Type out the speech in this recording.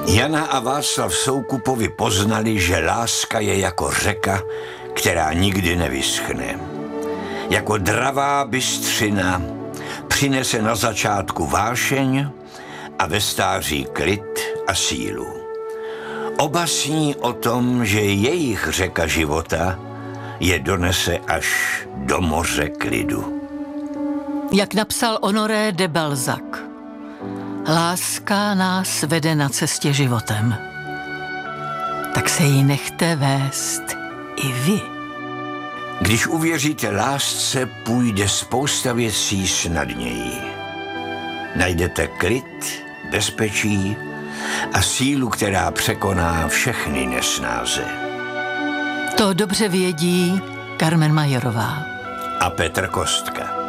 Jana a Václav Soukupovi poznali, že láska je jako řeka, která nikdy nevyschne. Jako dravá bystřina přinese na začátku vášeň a ve stáří klid a sílu. Oba sní o tom, že jejich řeka života je donese až do moře klidu. Jak napsal Honoré de Balzac, láska nás vede na cestě životem. Tak se jí nechte vést i vy. Když uvěříte lásce, půjde spousta věcí snadněji. Najdete klid, bezpečí a sílu, která překoná všechny nesnáze. To dobře vědí Carmen Majerová A Petr Kostka.